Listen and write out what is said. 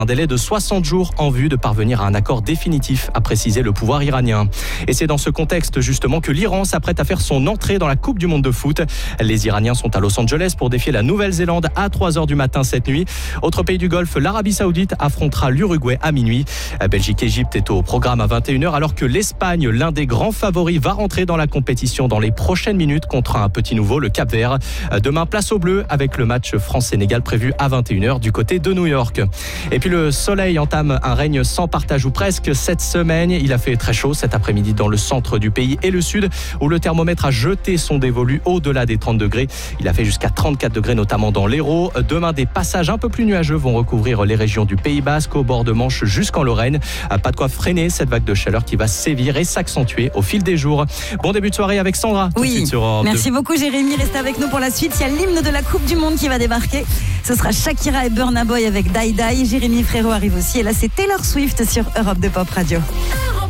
Un délai de 60 jours en vue de parvenir à un accord définitif, a précisé le pouvoir iranien. Et c'est dans ce contexte justement que l'Iran s'apprête à faire son entrée dans la Coupe du Monde de foot. Les Iraniens sont à Los Angeles pour défier la Nouvelle-Zélande à 3h du matin cette nuit. Autre pays du Golfe, l'Arabie Saoudite affrontera l'Uruguay à minuit. Belgique-Égypte est au programme à 21h alors que l'Espagne, l'un des grands favoris, va rentrer dans la compétition dans les prochaines minutes contre un petit nouveau, le Cap-Vert. Demain, place au bleu avec le match France-Sénégal prévu à 21h du côté de New York. Et puis le soleil entame un règne sans partage ou presque cette semaine. Il a fait très chaud cet après-midi dans le centre du pays et le sud où le thermomètre a jeté son dévolu au-delà des 30 degrés. Il a fait jusqu'à 34 degrés notamment dans l'Hérault. Demain, des passages un peu plus nuageux vont recouvrir les régions du Pays Basque au bord de Manche jusqu'en Lorraine. Pas de quoi freiner cette vague de chaleur qui va sévir et s'accentuer au fil des jours. Bon début de soirée avec Sandra. Tout de suite sur Europe 2. Merci beaucoup Jérémy, restez avec nous pour la suite. Il y a l'hymne de la Coupe du Monde qui va débarquer. Ce sera Shakira et Burna Boy avec Die Die. Jérémy Frérot arrive aussi et là c'est Taylor Swift sur Europe 2 Pop Radio.